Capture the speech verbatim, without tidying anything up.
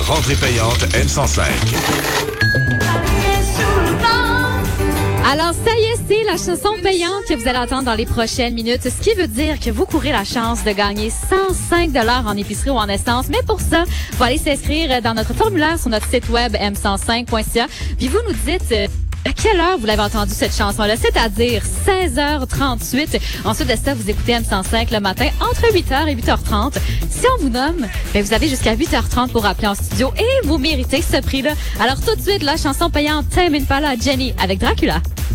rentrée payante M cent cinq. Alors, ça y est, c'est la chanson payante que vous allez entendre dans les prochaines minutes, ce qui veut dire que vous courez la chance de gagner cent cinq dollars en épicerie ou en essence. Mais pour ça, vous allez s'inscrire dans notre formulaire sur notre site web m cent cinq point c a. Puis vous nous dites euh, à quelle heure vous l'avez entendu cette chanson-là, c'est-à-dire seize heures trente-huit. Ensuite de ça, vous écoutez M cent cinq le matin entre huit heures et huit heures trente. Si on vous nomme, ben vous avez jusqu'à huit heures trente pour appeler en studio et vous méritez ce prix-là. Alors tout de suite, la chanson payante Tame Impala Jenny avec Dracula.